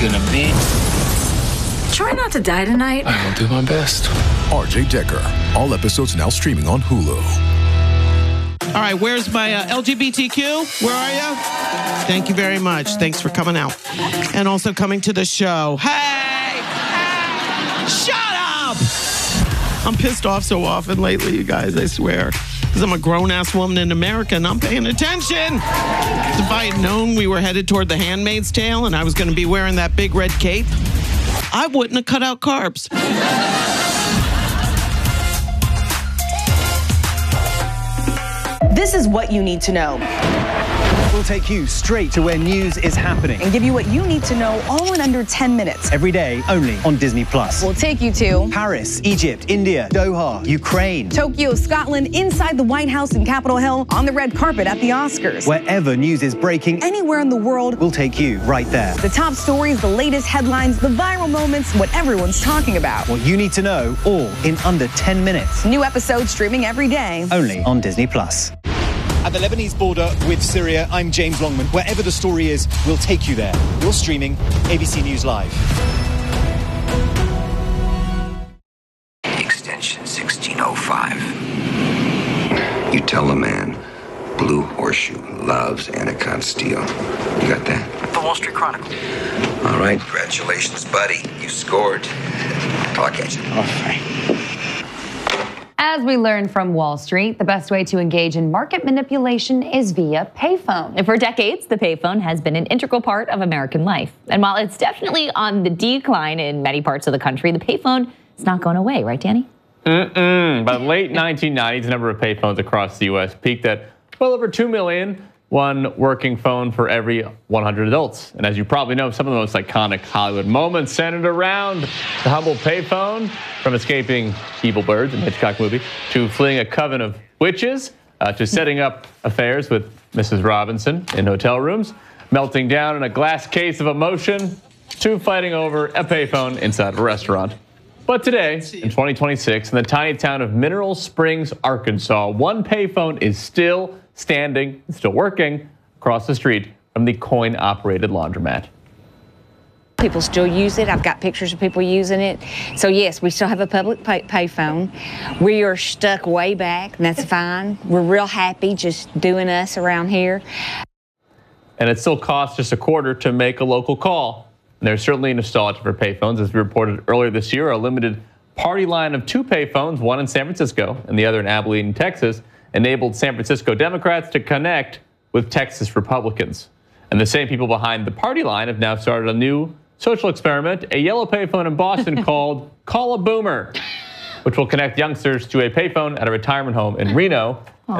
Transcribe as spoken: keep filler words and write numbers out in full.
gonna be. Try not to die tonight. I will do my best. R J Decker. All episodes now streaming on Hulu. All right, where's my uh, L G B T Q? Where are you? Thank you very much. Thanks for coming out. And also coming to the show. Hey! Hey! Shut up! I'm pissed off so often lately, you guys, I swear. Because I'm a grown-ass woman in America and I'm paying attention. If I had known we were headed toward The Handmaid's Tale and I was going to be wearing that big red cape, I wouldn't have cut out carbs. This is what you need to know. We'll take you straight to where news is happening And give you what you need to know all in under ten minutes. every day only on Disney Plus. We'll take you to Paris, Egypt, India, Doha, Ukraine. Tokyo, Scotland, inside the White House and Capitol Hill, on the red carpet at the Oscars. Wherever news is breaking, Anywhere in the world, we'll take you right there. the top stories, the latest headlines, the viral moments, what everyone's talking about. What you need to know, all in under ten minutes. New episodes streaming every day. Only on Disney Plus. At the Lebanese border with Syria, I'm James Longman. Wherever the story is, we'll take you there. You're streaming A B C News Live. Extension sixteen oh five. You tell a man, Blue Horseshoe loves Anacon steel. You got that? The Wall Street Chronicle. All right, congratulations, buddy. You scored. Talk at you. All right. As we learned from Wall Street, the best way to engage in market manipulation is via payphone. And for decades, the payphone has been an integral part of American life. And while it's definitely on the decline in many parts of the country, the payphone is not going away, right, Danny? Mm-mm. By the late nineteen nineties, the number of payphones across the U S peaked at well over two million, one working phone for every one hundred adults. And as you probably know, some of the most iconic Hollywood moments centered around the humble payphone, from escaping evil birds in the Hitchcock movie, to fleeing a coven of witches, uh, to setting up affairs with Missus Robinson in hotel rooms, melting down in a glass case of emotion, to fighting over a payphone inside of a restaurant. But today, in twenty twenty-six, in the tiny town of Mineral Springs, Arkansas, one payphone is still standing, still working, across the street from the coin-operated laundromat. People still use it. I've got pictures of people using it. So yes, we still have a public pay payphone. We are stuck way back, and that's fine. We're real happy just doing us around here. And it still costs just a quarter to make a local call. And there's certainly nostalgia for payphones. As we reported earlier this year, a limited party line of two payphones, one in San Francisco and the other in Abilene, Texas, enabled San Francisco Democrats to connect with Texas Republicans. And the same people behind the party line have now started a new social experiment, a yellow payphone in Boston called Call a Boomer, which will connect youngsters to a payphone at a retirement home in Reno.